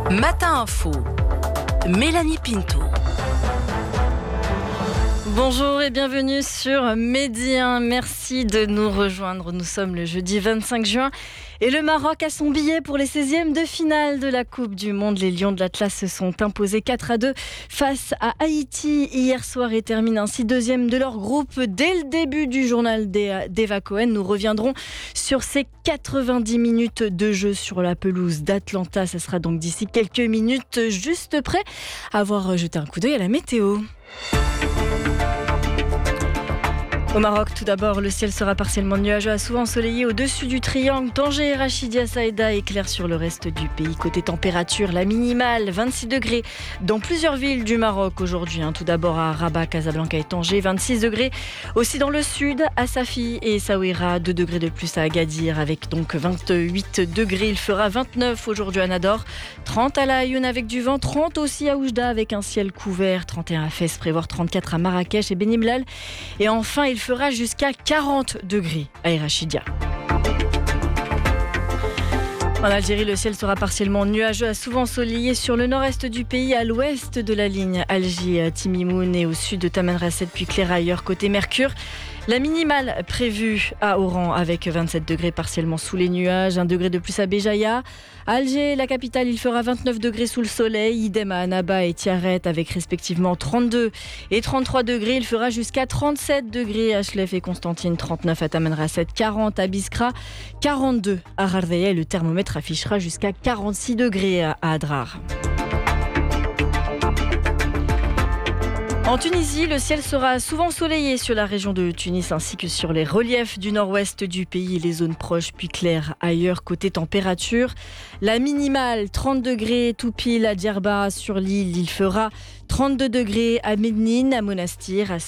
Matin Info, Mélanie Pinto. Bonjour et bienvenue sur Midi 1. Merci de nous rejoindre. Nous sommes le jeudi 25 juin et le Maroc a son billet pour les 16e de finale de la Coupe du Monde. Les Lions de l'Atlas se sont imposés 4-2 face à Haïti hier soir et terminent ainsi deuxième de leur groupe. Dès le début du journal d'Eva Cohen, nous reviendrons sur ces 90 minutes de jeu sur la pelouse d'Atlanta. Ça sera donc d'ici quelques minutes, juste prêt à avoir jeté un coup d'œil à la météo. Au Maroc, tout d'abord, le ciel sera partiellement nuageux à souvent ensoleillé au-dessus du triangle. Tanger, Rachidia, Saïda et clair sur le reste du pays. Côté température, la minimale, 26 degrés dans plusieurs villes du Maroc aujourd'hui. Tout d'abord à Rabat, Casablanca et Tanger, 26 degrés. Aussi dans le sud, à Safi et Essaouira, 2 degrés de plus à Agadir avec donc 28 degrés. Il fera 29 aujourd'hui à Nador, 30 à La Ayoune avec du vent, 30 aussi à Oujda avec un ciel couvert, 31 à Fès, prévoir 34 à Marrakech et Benimlal. Et enfin, il fera jusqu'à 40 degrés à Rachidia. En Algérie, le ciel sera partiellement nuageux à souvent ensoleillé sur le nord-est du pays, à l'ouest de la ligne Alger-Timimoun et au sud de Tamanrasset puis Cléra ailleurs côté Mercure. La minimale prévue à Oran avec 27 degrés partiellement sous les nuages, 1 degré de plus à Béjaïa. À Alger, la capitale, il fera 29 degrés sous le soleil, idem à Annaba et Tiaret avec respectivement 32 et 33 degrés. Il fera jusqu'à 37 degrés à Chlef et Constantine, 39 à Tamanrasset, 40 à Biskra, 42 à Ghardaya et le thermomètre affichera jusqu'à 46 degrés à Adrar. En Tunisie, le ciel sera souvent ensoleillé sur la région de Tunis ainsi que sur les reliefs du nord-ouest du pays et les zones proches puis claires ailleurs. Côté température, la minimale 30 degrés tout pile à Djerba sur l'île. Il fera 32 degrés à Médine, à Monastir, à